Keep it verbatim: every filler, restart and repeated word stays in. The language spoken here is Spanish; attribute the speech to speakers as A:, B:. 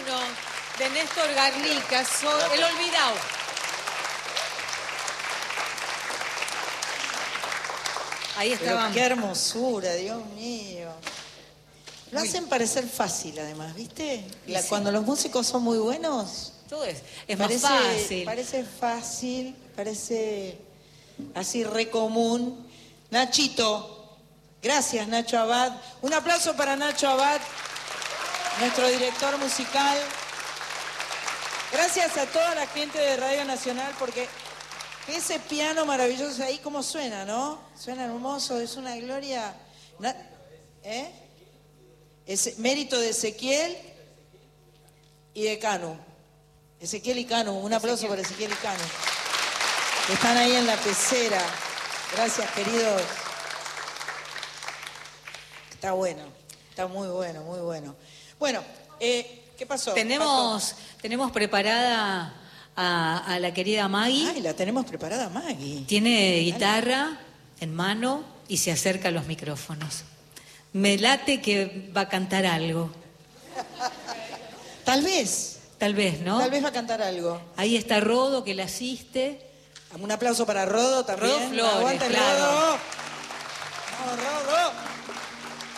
A: uno de Néstor Garnica, so, El Olvidado. Ahí estaban.
B: Qué hermosura, Dios mío. Lo muy... hacen parecer fácil, además, ¿viste? La, sí. Cuando los músicos son muy buenos...
A: Todo es, es
B: parece,
A: más fácil.
B: Parece fácil, parece así re común. Nachito, gracias Nacho Abad. Un aplauso para Nacho Abad, nuestro director musical. Gracias a toda la gente de Radio Nacional, porque ese piano maravilloso ahí, ¿cómo suena, no? Suena hermoso, es una gloria. ¿Eh? Es mérito de Ezequiel y de Canu. Ezequiel y Canu, un aplauso para Ezequiel y Canu. Están ahí en la pecera. Gracias, queridos. Está bueno, está muy bueno, muy bueno. Bueno, eh, ¿qué pasó?
A: Tenemos, tenemos preparada a, a la querida Maggie.
B: Ay, la tenemos preparada Maggie.
A: Tiene guitarra en mano y se acerca a los micrófonos. Me late que va a cantar algo.
B: Tal vez.
A: Tal vez, ¿no?
B: Tal vez va a cantar algo.
A: Ahí está Rodo, que la asiste.
B: Un aplauso para Rodo también.
A: Rodo Flores,
B: Aguanta el
A: claro.
B: Rodo. Vamos, Rodo.